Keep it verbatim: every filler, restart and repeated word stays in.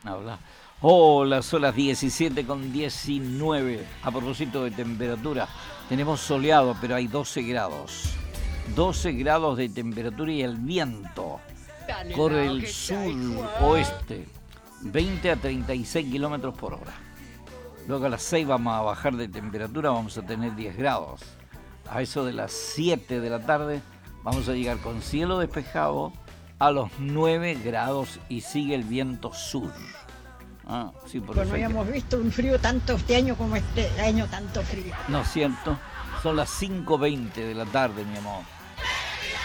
Habla. Hola, son las diecisiete con diecinueve. A propósito de temperatura, tenemos soleado, pero hay doce grados. doce grados de temperatura y el viento corre el sur-oeste, veinte a treinta y seis kilómetros por hora. Luego a las seis vamos a bajar de temperatura, vamos a tener diez grados. A eso de las siete de la tarde vamos a llegar con cielo despejado a los nueve grados y sigue el viento sur. Ah, sí, por pues no habíamos visto un frío tanto este año como este año tanto frío. No es cierto, son las cinco veinte de la tarde, mi amor.